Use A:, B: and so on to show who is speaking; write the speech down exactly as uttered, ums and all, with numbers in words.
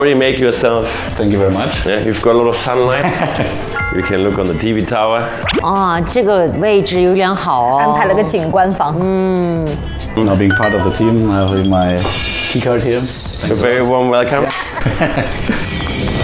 A: Already make yourself.
B: Thank you very much.
A: Yeah, you've got a lot of sunlight. You can look on the T V tower.
C: 啊，这个位置有点好哦。
D: 安排了个景观房。
C: 嗯。
B: Now being part of the team, I have my key card here.
A: A very warm welcome.